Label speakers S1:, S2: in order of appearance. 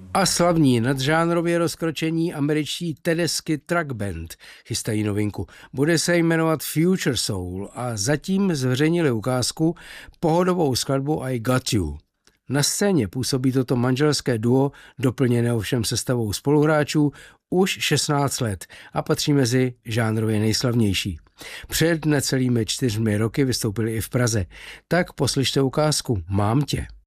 S1: A slavní nadžánrově rozkročení američtí Tedeschi Truck Band chystají novinku. Bude se jmenovat Future Soul a zatím zveřejnili ukázku, pohodovou skladbu I Got You. Na scéně působí toto manželské duo, doplněné ovšem sestavou spoluhráčů, už 16 let a patří mezi žánrově nejslavnější. Před necelými 4 roky vystoupili i v Praze. Tak poslyšte ukázku Mám tě.